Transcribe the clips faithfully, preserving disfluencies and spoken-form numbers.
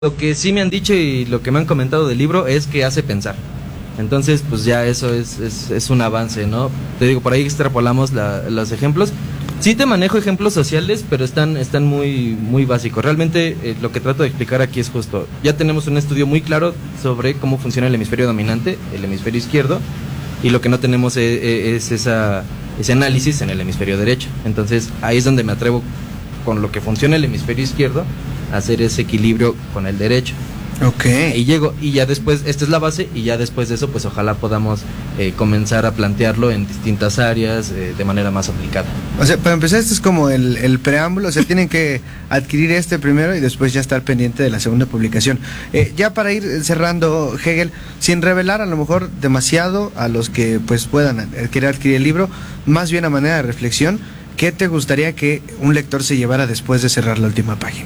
Lo que sí me han dicho y lo que me han comentado del libro es que hace pensar. Entonces, pues ya eso es, es, es un avance, ¿no? Te digo, por ahí extrapolamos la, los ejemplos. Sí te manejo ejemplos sociales, pero están, están muy, muy básicos. Realmente eh, lo que trato de explicar aquí es justo. Ya tenemos un estudio muy claro sobre cómo funciona el hemisferio dominante, el hemisferio izquierdo, y lo que no tenemos es, es esa, ese análisis en el hemisferio derecho. Entonces, ahí es donde me atrevo con lo que funciona el hemisferio izquierdo a hacer ese equilibrio con el derecho. Ok. Y llego, y ya después, esta es la base, y ya después de eso, pues ojalá podamos eh, comenzar a plantearlo en distintas áreas eh, de manera más aplicada. O sea, para empezar, esto es como el, el preámbulo, o sea, tienen que adquirir este primero y después ya estar pendiente de la segunda publicación. Eh, ya para ir cerrando, Hegel, sin revelar a lo mejor demasiado a los que pues puedan querer adquirir el libro, más bien a manera de reflexión, ¿qué te gustaría que un lector se llevara después de cerrar la última página?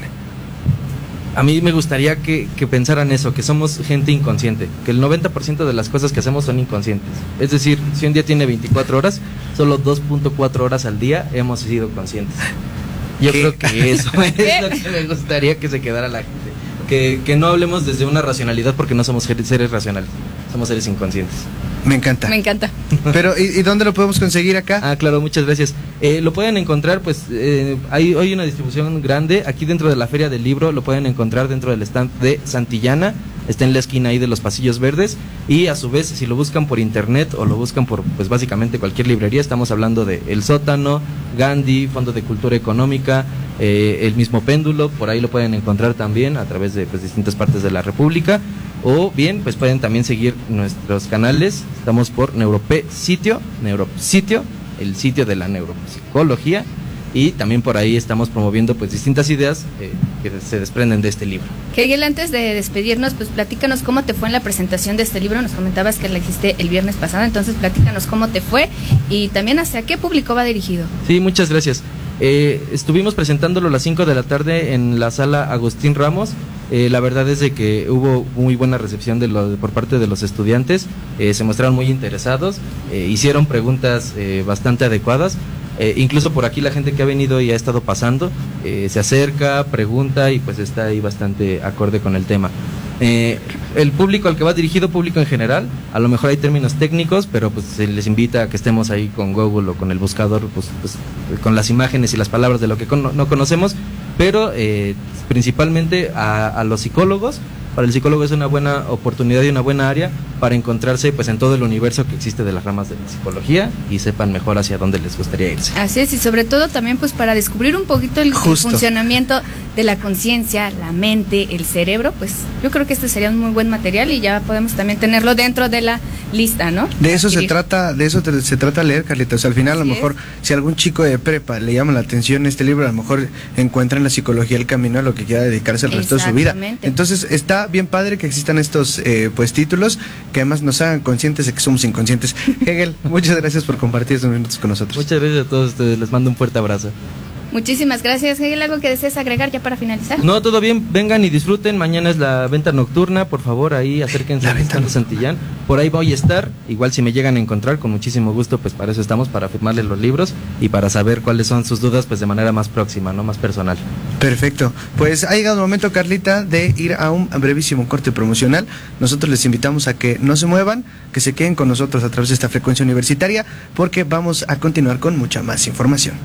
A mí me gustaría que, que pensaran eso, que somos gente inconsciente, que el noventa por ciento de las cosas que hacemos son inconscientes. Es decir, si un día tiene veinticuatro horas, solo dos punto cuatro horas al día hemos sido conscientes. Yo ¿Qué? creo que eso es lo que me gustaría que se quedara la gente. Que, que no hablemos desde una racionalidad, porque no somos seres racionales, somos seres inconscientes. Me encanta. Me encanta. Pero, ¿y, y dónde lo podemos conseguir acá? Ah, claro, muchas gracias. Eh, lo pueden encontrar, pues, eh, hay, hay una distribución grande, aquí dentro de la Feria del Libro, lo pueden encontrar dentro del stand de Santillana, está en la esquina ahí de los Pasillos Verdes, y a su vez, si lo buscan por internet o lo buscan por, pues, básicamente cualquier librería, estamos hablando de El Sótano, Gandhi, Fondo de Cultura Económica, eh, el mismo Péndulo, por ahí lo pueden encontrar también a través de, pues, distintas partes de la República. O bien, pues pueden también seguir nuestros canales. Estamos por Neuropsitio, Neuropsitio, el sitio de la neuropsicología. Y también por ahí estamos promoviendo pues distintas ideas eh, que se desprenden de este libro. Hegel, antes de despedirnos, pues platícanos cómo te fue en la presentación de este libro. Nos comentabas que la hiciste el viernes pasado, entonces platícanos cómo te fue y también hacia qué público va dirigido. Sí, muchas gracias. Eh, estuvimos presentándolo a las cinco de la tarde en la sala Agustín Ramos. Eh, la verdad es de que hubo muy buena recepción de lo, por parte de los estudiantes, eh, se mostraron muy interesados, eh, hicieron preguntas eh, bastante adecuadas, eh, incluso por aquí la gente que ha venido y ha estado pasando, eh, se acerca, pregunta y pues está ahí bastante acorde con el tema. Eh, el público al que va dirigido, público en general, a lo mejor hay términos técnicos, pero pues se les invita a que estemos ahí con Google o con el buscador, pues, pues con las imágenes y las palabras de lo que con, no conocemos, pero eh, principalmente a, a los psicólogos. Para el psicólogo es una buena oportunidad y una buena área para encontrarse pues en todo el universo que existe de las ramas de la psicología y sepan mejor hacia dónde les gustaría irse. Así es, y sobre todo también pues para descubrir un poquito el, el funcionamiento de la conciencia, la mente, el cerebro, pues yo creo que este sería un muy buen material y ya podemos también tenerlo dentro de la lista, ¿no? De eso se trata, de eso te, se trata leer, Carlita. O sea, al final a lo mejor si algún chico de prepa le llama la atención este libro, a lo mejor encuentra en la psicología el camino a lo que quiera dedicarse el resto de su vida. Entonces está bien padre que existan estos eh, pues títulos que además nos hagan conscientes de que somos inconscientes. Hegel, muchas gracias por compartir estos minutos con nosotros. Muchas gracias a todos ustedes, les mando un fuerte abrazo. Muchísimas gracias, Hegel. ¿Algo que desees agregar ya para finalizar? No, todo bien, vengan y disfruten. Mañana es la venta nocturna, por favor, ahí acérquense al stand de Santillán. Por ahí voy a estar, igual si me llegan a encontrar, con muchísimo gusto, pues para eso estamos, para firmarles los libros y para saber cuáles son sus dudas, pues de manera más próxima, no más personal. Perfecto, pues ha llegado el momento, Carlita, de ir a un brevísimo corte promocional. Nosotros les invitamos a que no se muevan, que se queden con nosotros a través de esta frecuencia universitaria, porque vamos a continuar con mucha más información.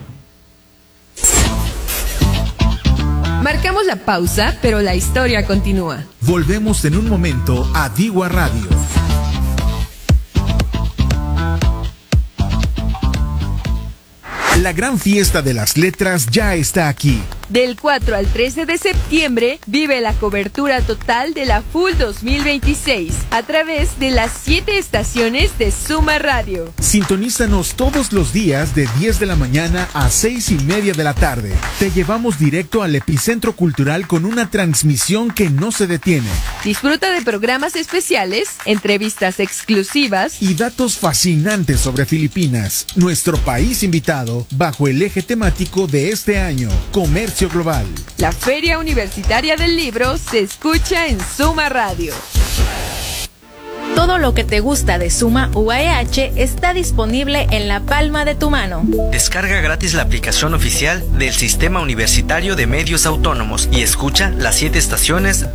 Marcamos la pausa, pero la historia continúa. Volvemos en un momento a Digua Radio. La gran fiesta de las letras ya está aquí. Del cuatro al trece de septiembre, vive la cobertura total de la F U L dos mil veintiséis a través de las siete estaciones de Suma Radio. Sintonízanos todos los días de diez de la mañana a seis y media de la tarde. Te llevamos directo al epicentro cultural con una transmisión que no se detiene. Disfruta de programas especiales, entrevistas exclusivas y datos fascinantes sobre Filipinas, nuestro país invitado, bajo el eje temático de este año, comercio global. La Feria Universitaria del Libro se escucha en Suma Radio. Todo lo que te gusta de Suma U A E H está disponible en la palma de tu mano. Descarga gratis la aplicación oficial del Sistema Universitario de Medios Autónomos y escucha las siete estaciones